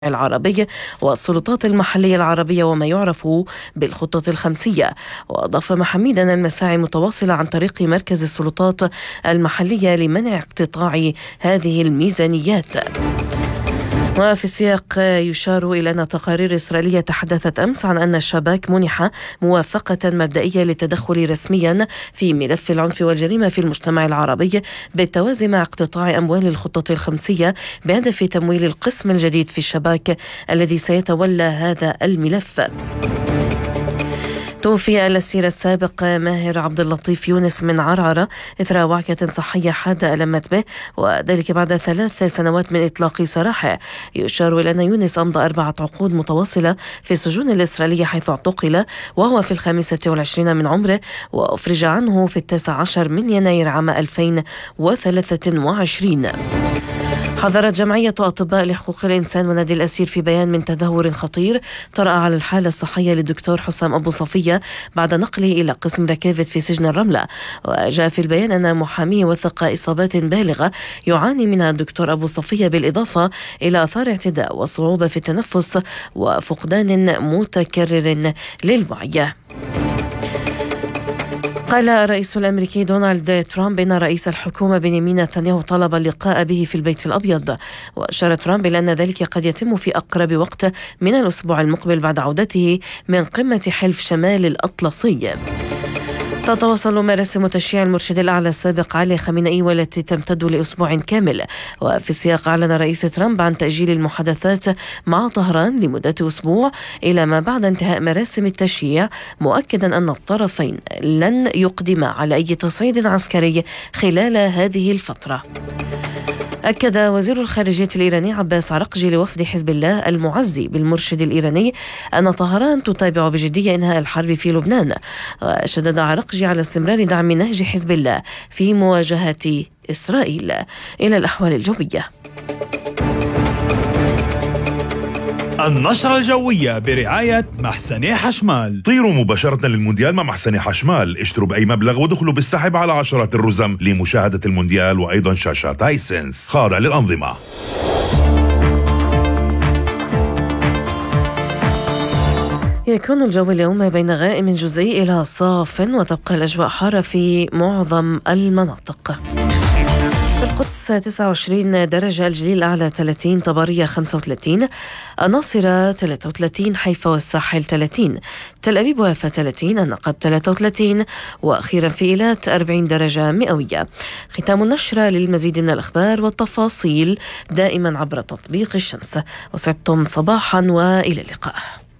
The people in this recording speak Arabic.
العربي والسلطات المحلية العربية وما يعرف بالخطة الخمسية. وأضاف محميد أن المساعي متواصلة عن طريق مركز السلطات المحلية لمنع اقتطاع هذه الميزانيات. وفي السياق يشار إلى أن تقارير إسرائيلية تحدثت أمس عن أن الشباك منح موافقة مبدئية للتدخل رسميا في ملف العنف والجريمة في المجتمع العربي بالتوازي مع اقتطاع أموال الخطة الخمسية بهدف تمويل القسم الجديد في الشباك الذي سيتولى هذا الملف. توفي الأسير السابق ماهر عبد اللطيف يونس من عرعرة إثر وعكة صحية حادة ألمت به، وذلك بعد 3 سنوات من إطلاق سراحه. يشار إلى أن يونس أمضى 4 عقود متواصلة في السجون الإسرائيلية حيث اعتقل وهو في 25 من عمره، وأفرج عنه في 19 من يناير عام 2023. حذرت جمعية أطباء لحقوق الإنسان ونادي الأسير في بيان من تدهور خطير طرأ على الحالة الصحية للدكتور حسام أبو صفية بعد نقله إلى قسم ركافة في سجن الرملة. وجاء في البيان أن محاميه وثق إصابات بالغة يعاني منها الدكتور أبو صفية، بالإضافة إلى آثار اعتداء وصعوبة في التنفس وفقدان متكرر للوعي. قال الرئيس الأمريكي دونالد ترامب إن رئيس الحكومة بنيامين نتنياهو طلب اللقاء به في البيت الأبيض. وأشار ترامب إلى أن ذلك قد يتم في أقرب وقت من الأسبوع المقبل بعد عودته من قمة حلف شمال الأطلسي. تتواصل مراسم تشييع المرشد الأعلى السابق علي خامنئي والتي تمتد لأسبوع كامل. وفي السياق أعلن رئيس ترامب عن تأجيل المحادثات مع طهران لمدة أسبوع إلى ما بعد انتهاء مراسم التشييع، مؤكدا أن الطرفين لن يقدما على أي تصعيد عسكري خلال هذه الفترة. أكد وزير الخارجية الإيراني عباس عرقجي لوفد حزب الله المعزي بالمرشد الإيراني أن طهران تتابع بجدية إنهاء الحرب في لبنان. وشدد عرقجي على استمرار دعم نهج حزب الله في مواجهة إسرائيل. إلى الأحوال الجوية. النشرة الجوية برعاية محسني حشمال. طيروا مباشرة للمونديال مع محسني حشمال، اشتروا بأي مبلغ ودخلوا بالسحب على عشرات الرزم لمشاهدة المونديال وأيضا شاشات هايسنس خاضع للأنظمة. يكون الجو اليوم بين غائم جزئي إلى صاف، وتبقى الأجواء حارة في معظم المناطق. في القدس 29 درجة، الجليل الأعلى 30، طبرية 35، الناصرة 33، حيفا والساحل 30، تل أبيب ويافا 30، النقب 33، وأخيرا في إيلات 40 درجة مئوية. ختام النشرة. للمزيد من الأخبار والتفاصيل دائما عبر تطبيق الشمس. وسعدتم صباحا وإلى اللقاء.